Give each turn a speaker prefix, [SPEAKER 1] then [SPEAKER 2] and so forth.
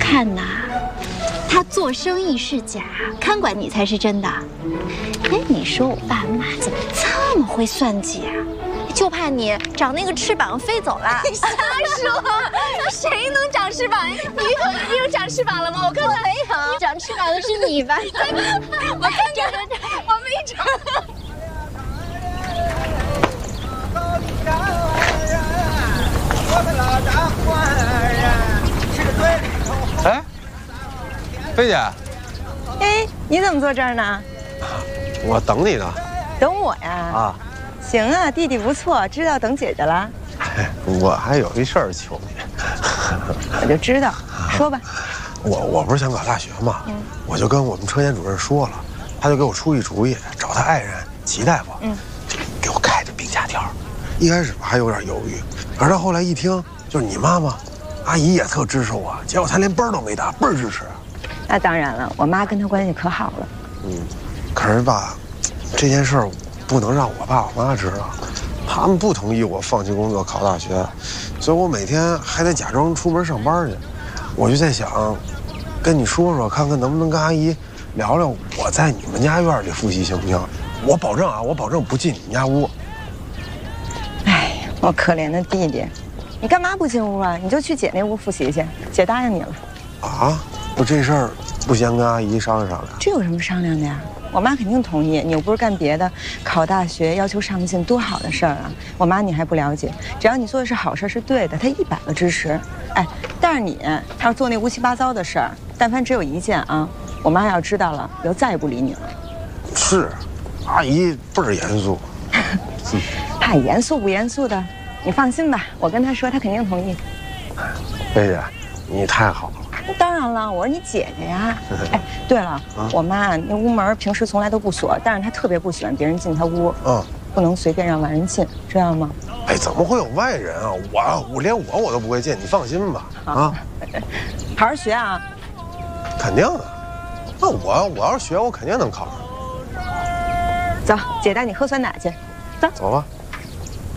[SPEAKER 1] 看呐，他做生意是假，看管你才是真的。哎，你说我爸妈怎么这么会算计啊？就怕你长那个翅膀飞走了。
[SPEAKER 2] 瞎说，谁能长翅膀？你有长翅膀了吗？我看看，没有。
[SPEAKER 1] 长翅膀的是你吧？
[SPEAKER 2] 我看看，我没长。
[SPEAKER 3] 哎，菲姐，
[SPEAKER 4] 哎，你怎么坐这儿呢？
[SPEAKER 3] 我等你呢。
[SPEAKER 4] 等我呀？
[SPEAKER 3] 啊，
[SPEAKER 4] 行啊，弟弟不错，知道等姐姐了。
[SPEAKER 3] 哎，我还有一事儿求你。
[SPEAKER 4] 我就知道，说吧。
[SPEAKER 3] 我不是想考大学嘛，我就跟我们车间主任说了，他就给我出一主意，找他爱人齐大夫，给我开的病假条。一开始吧还有点犹豫，可是后来一听，就是你妈妈、阿姨也特支持我，结果她连班都没打，倍儿支持。
[SPEAKER 4] 那当然了，我妈跟她关系可好了。
[SPEAKER 3] 可是吧，这件事儿不能让我爸我妈知道，他们不同意我放弃工作考大学，所以我每天还得假装出门上班去。我就在想，跟你说说，看看能不能跟阿姨聊聊我在你们家院里复习行不行？我保证啊，我保证不进你们家屋。
[SPEAKER 4] 哎，我可怜的弟弟，你干嘛不进屋啊？你就去姐那屋复习去，姐答应你了。
[SPEAKER 3] 啊？我这事儿不先跟阿姨商量商量？
[SPEAKER 4] 这有什么商量的呀？我妈肯定同意，你又不是干别的，考大学要求上进，多好的事儿啊！我妈你还不了解，只要你做的是好事，是对的，她100个支持。哎，但是你要做那乌七八糟的事儿，但凡只有一件啊，我妈要知道了，以后再也不理你了。
[SPEAKER 3] 是，阿姨倍儿严肃。
[SPEAKER 4] 她严肃不严肃的，你放心吧，我跟她说，她肯定同意。
[SPEAKER 3] 菲姐，你太好了。
[SPEAKER 4] 当然了，我是你姐姐呀。哎，对了，我妈那屋门平时从来都不锁，但是她特别不喜欢别人进她屋，不能随便让外人进，知道吗？
[SPEAKER 3] 哎，怎么会有外人啊？我连我都不会进，你放心吧。啊，
[SPEAKER 4] 好好学啊。
[SPEAKER 3] 肯定的。那我要是学，我肯定能考上。
[SPEAKER 4] 走，姐带你喝酸奶去。走。
[SPEAKER 3] 走吧。